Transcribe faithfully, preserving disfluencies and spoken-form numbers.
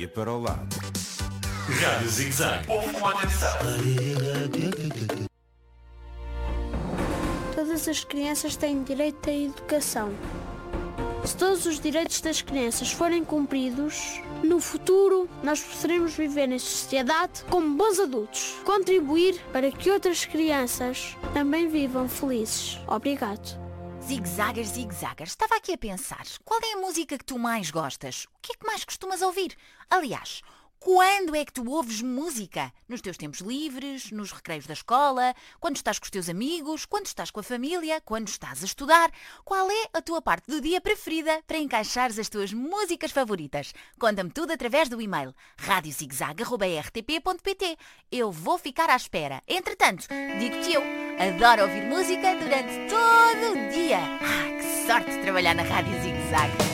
para o lado. Rádio Zig-Zag. Ouve com atenção. Todas as crianças têm direito à educação. Se todos os direitos das crianças forem cumpridos, no futuro nós poderemos viver em sociedade como bons adultos. Contribuir para que outras crianças também vivam felizes. Obrigado. Zig-Zaggers, Zig-Zaggers, estava aqui a pensar, qual é a música que tu mais gostas? O que é que mais costumas ouvir? Aliás, quando é que tu ouves música? Nos teus tempos livres, nos recreios da escola, quando estás com os teus amigos, quando estás com a família, quando estás a estudar? Qual é a tua parte do dia preferida para encaixares as tuas músicas favoritas? Conta-me tudo através do e-mail rádio zigzag arroba r t p ponto p t. Eu vou ficar à espera. Entretanto, digo-te eu, adoro ouvir música durante todo o dia. Ah, que sorte de trabalhar na Rádio Zig-Zag.